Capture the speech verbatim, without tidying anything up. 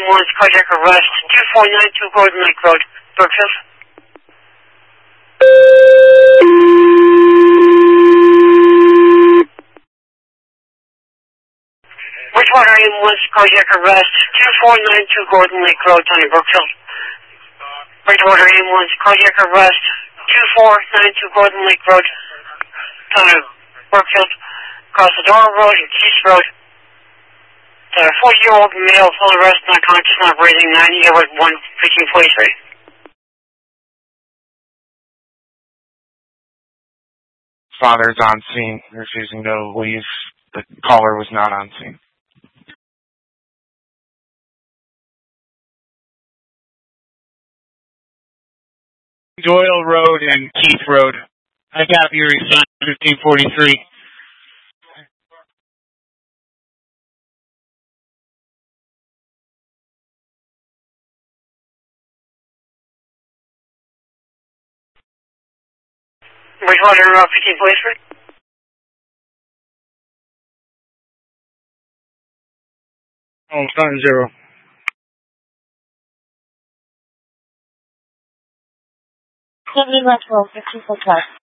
ambulance, cardiac arrest, two four nine two Golden Lake Road, Brookfield. Bridgewater ambulance, cardiac arrest, two four nine two Golden Lake Road, Tony Brookfield. Bridgewater ambulance, cardiac arrest, two four nine two Golden Lake Road, Tony Brookfield. Across the Door Road and Keys Road. The forty-year-old male, full arrest, not conscious, not breathing, nine year with one fifteen forty-three. Father is on scene, refusing to leave. The caller was not on scene. Doyle Road and Keith Road. I got your son, fifteen forty-three. Bridgewater, uh, fifteen forty-three. Oh, Sun Zero. Activity West Road, fifteen forty-five.